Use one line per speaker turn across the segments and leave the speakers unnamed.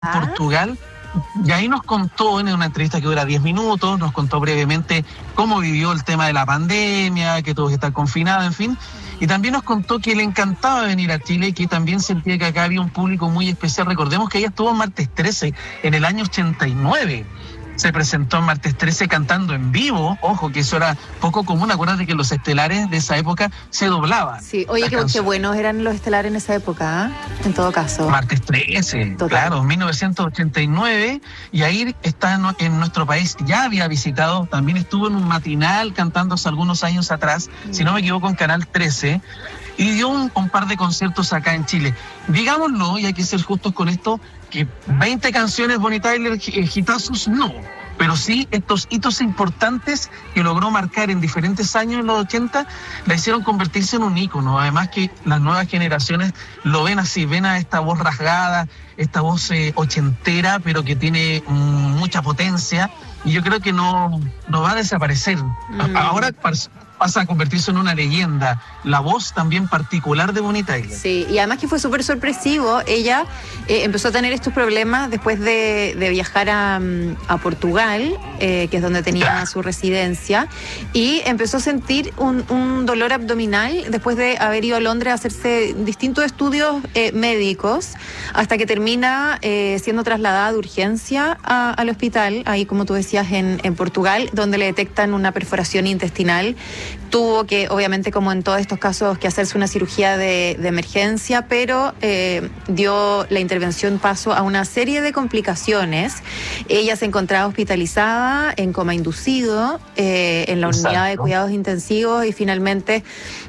¿Ah?
Portugal, y ahí nos contó en una entrevista que dura 10 minutos, nos contó brevemente cómo vivió el tema de la pandemia, que tuvo que estar confinado, en fin, y también nos contó que le encantaba venir a Chile y que también sentía que acá había un público muy especial. Recordemos que ella estuvo en Martes 13 en el año 89. Se presentó en Martes 13 cantando en vivo. Ojo, que eso era poco común. Acuérdate que los estelares de esa época se doblaban.
Sí, oye, qué buenos eran los estelares en esa época, ¿eh? En todo caso.
Martes 13,
Total.
claro, 1989, y ahí está en nuestro país, ya había visitado, también estuvo en un matinal cantando hace algunos años atrás, si no me equivoco, en Canal 13, y dio un par de conciertos acá en Chile. Digámoslo, y hay que ser justos con esto, que 20 canciones Bonnie Tyler, hitazos, no. Pero sí, estos hitos importantes que logró marcar en diferentes años en los 80, la hicieron convertirse en un ícono. Además que las nuevas generaciones lo ven así, ven a esta voz rasgada, esta voz ochentera, pero que tiene mucha potencia. Y yo creo que no va a desaparecer. Ahora pasa a convertirse en una leyenda. La voz también particular de Bonnie Tyler.
Sí, y además que fue súper sorpresivo. Ella empezó a tener estos problemas después de viajar a Portugal, que es donde tenía su residencia, y empezó a sentir un dolor abdominal después de haber ido a Londres a hacerse distintos estudios médicos, hasta que termina siendo trasladada de urgencia al hospital, ahí como tú decías, en Portugal, donde le detectan una perforación intestinal. Tuvo que, obviamente, como en todos estos casos, que hacerse una cirugía de emergencia, pero dio la intervención paso a una serie de complicaciones. Ella se encontraba hospitalizada en coma inducido, en la unidad de cuidados intensivos, y finalmente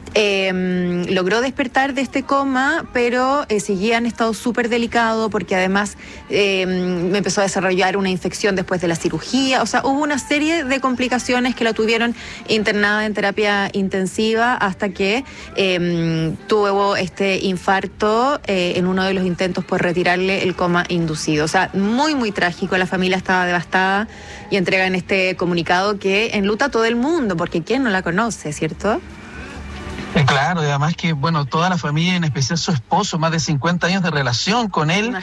logró despertar de este coma, pero seguía en estado súper delicado, porque además empezó a desarrollar una infección después de la cirugía. O sea, hubo una serie de complicaciones que la tuvieron internada en terapia intensiva hasta que tuvo este infarto en uno de los intentos por retirarle el coma inducido. O sea, muy, muy trágico. La familia estaba devastada y entregan este comunicado que enluta a todo el mundo, porque ¿quién no la conoce, cierto?
Claro, y además que, bueno, toda la familia, en especial su esposo, más de 50 años de relación con él,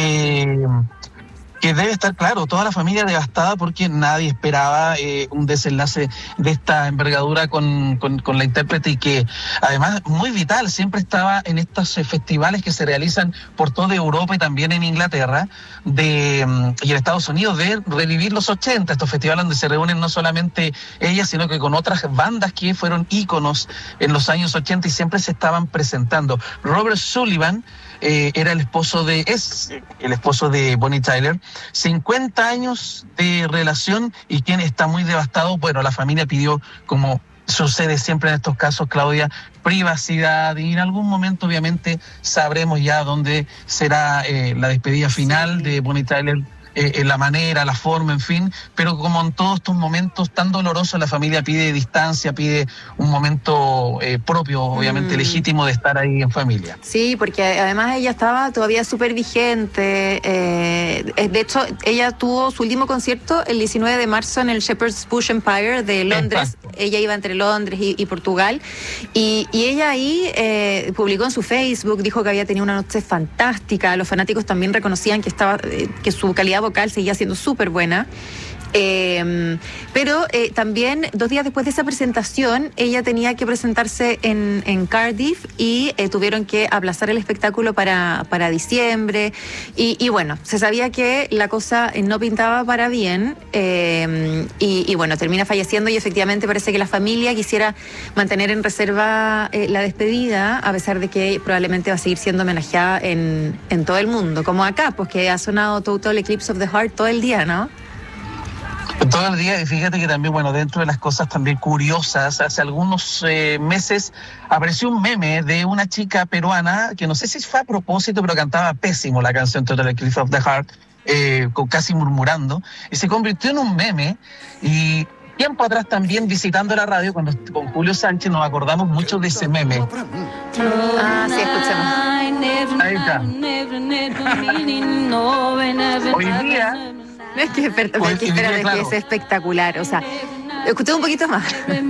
que debe estar, claro, toda la familia devastada, porque nadie esperaba un desenlace de esta envergadura con la intérprete, y que además muy vital, siempre estaba en estos festivales que se realizan por toda Europa y también en Inglaterra y en Estados Unidos, de revivir los 80, estos festivales donde se reúnen no solamente ella, sino que con otras bandas que fueron íconos en los años 80 y siempre se estaban presentando. Robert Sullivan era el esposo de Bonnie Tyler, 50 años de relación, y quien está muy devastado. Bueno, la familia pidió, como sucede siempre en estos casos, Claudia, privacidad, y en algún momento obviamente sabremos ya dónde será la despedida final de Bonnie Tyler, la manera, la forma, en fin, pero como en todos estos momentos tan dolorosos, la familia pide distancia, pide un momento propio, obviamente legítimo, de estar ahí en familia.
Sí, porque además ella estaba todavía súper vigente. De hecho, ella tuvo su último concierto el 19 de marzo en el Shepherd's Bush Empire de Londres. Exacto. Ella iba entre Londres y Portugal, y ella ahí publicó en su Facebook, dijo que había tenido una noche fantástica. Los fanáticos también reconocían que su calidad vocal seguía siendo súper buena. Pero también 2 días después de esa presentación, ella tenía que presentarse en Cardiff, y tuvieron que aplazar el espectáculo para diciembre, y bueno, se sabía que la cosa no pintaba para bien, y bueno, termina falleciendo, y efectivamente parece que la familia quisiera mantener en reserva la despedida, a pesar de que probablemente va a seguir siendo homenajeada en todo el mundo, como acá, pues que ha sonado Total Eclipse of the Heart todo el día, ¿no?
Todo el día. Y fíjate que también, bueno, dentro de las cosas también curiosas, hace algunos meses apareció un meme de una chica peruana, que no sé si fue a propósito, pero cantaba pésimo la canción Total Eclipse of the Heart, casi murmurando, y se convirtió en un meme. Y tiempo atrás también, visitando la radio con Julio Sánchez, nos acordamos mucho de ese meme.
Sí, escuchemos.
Ahí está. Hoy día...
No es que, espérate, que es espectacular. O sea, escuché un poquito más.